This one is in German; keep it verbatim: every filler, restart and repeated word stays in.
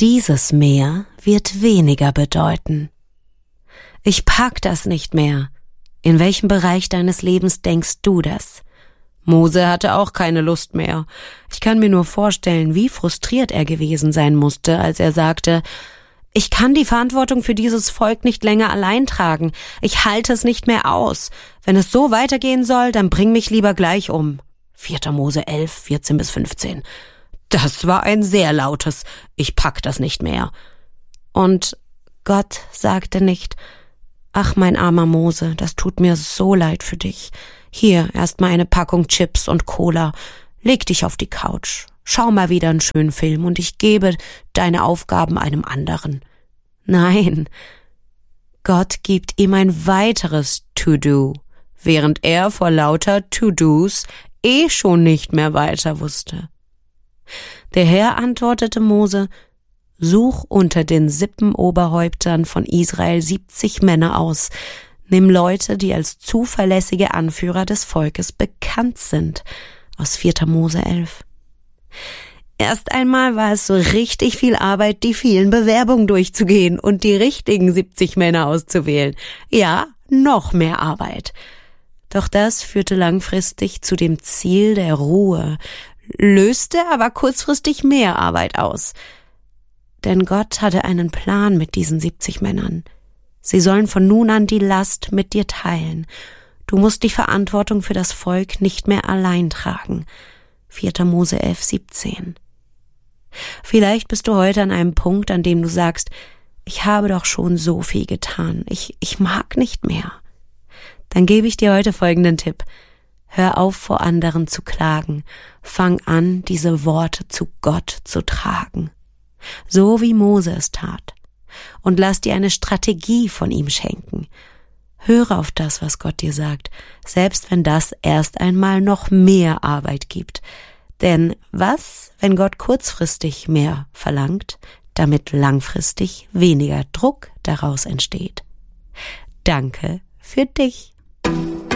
dieses mehr wird weniger bedeuten. Ich pack das nicht mehr. In welchem Bereich deines Lebens denkst du das? Mose hatte auch keine Lust mehr. Ich kann mir nur vorstellen, wie frustriert er gewesen sein musste, als er sagte, ich kann die Verantwortung für dieses Volk nicht länger allein tragen. Ich halte es nicht mehr aus. Wenn es so weitergehen soll, dann bring mich lieber gleich um. vierter Mose elf, vierzehn bis fünfzehn. Das war ein sehr lautes, ich pack das nicht mehr. Und Gott sagte nicht, ach, mein armer Mose, das tut mir so leid für dich. Hier, erst mal eine Packung Chips und Cola. Leg dich auf die Couch. Schau mal wieder einen schönen Film und ich gebe deine Aufgaben einem anderen. Nein, Gott gibt ihm ein weiteres To-Do, während er vor lauter To-Dos eh schon nicht mehr weiter wusste. Der Herr antwortete Mose, such unter den Sippenoberhäuptern von Israel siebzig Männer aus. Nimm Leute, die als zuverlässige Anführer des Volkes bekannt sind. Aus vierter Mose elf. Erst einmal war es so richtig viel Arbeit, die vielen Bewerbungen durchzugehen und die richtigen siebzig Männer auszuwählen. Ja, noch mehr Arbeit. Doch das führte langfristig zu dem Ziel der Ruhe, löste aber kurzfristig mehr Arbeit aus. Denn Gott hatte einen Plan mit diesen siebzig Männern. Sie sollen von nun an die Last mit dir teilen. Du musst die Verantwortung für das Volk nicht mehr allein tragen. vierter Mose elf, siebzehn. Vielleicht bist du heute an einem Punkt, an dem du sagst, ich habe doch schon so viel getan, ich, ich mag nicht mehr. Dann gebe ich dir heute folgenden Tipp. Hör auf, vor anderen zu klagen. Fang an, diese Worte zu Gott zu tragen. So wie Mose es tat. Und lass dir eine Strategie von ihm schenken. Höre auf das, was Gott dir sagt, selbst wenn das erst einmal noch mehr Arbeit gibt. Denn was, wenn Gott kurzfristig mehr verlangt, damit langfristig weniger Druck daraus entsteht? Danke für dich.